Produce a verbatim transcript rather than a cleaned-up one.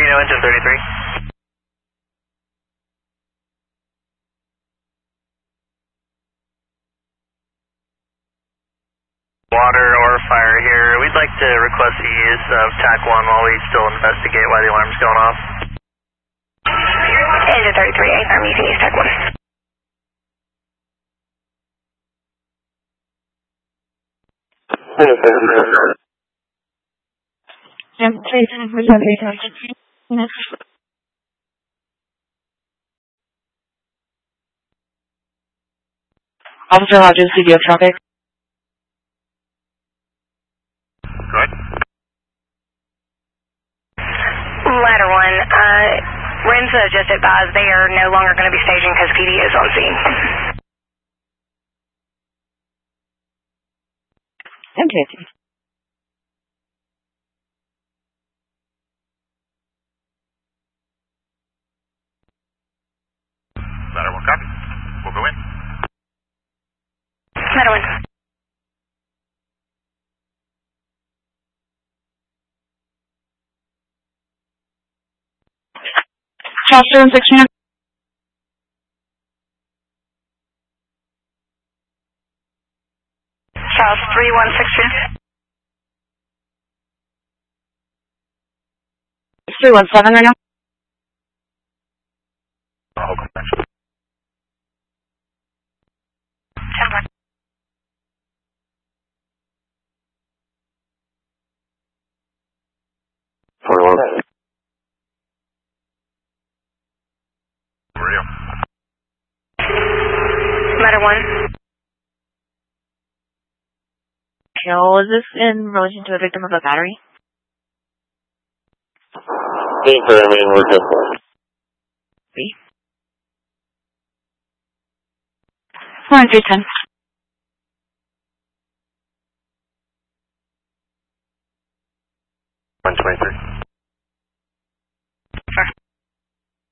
Romeo, engine thirty-three. Water or fire here. We'd like to request the use of T A C one while we still investigate why the alarm's going off. Engine thirty-three, affirm you can use T A C one. Officer Hodges, C D F traffic. Good. Ladder one, uh, Renza just advised they are no longer going to be staging because P D is on scene. Okay. Ladder one, copy. We'll go in. Ladder one. Charles seven six unit. Charles three one six two. three one seven right now. Oh, okay. twenty-one. Rio. Ladder one. Kill, is this in relation to a victim of a battery? Confirming, we're just B. one three ten.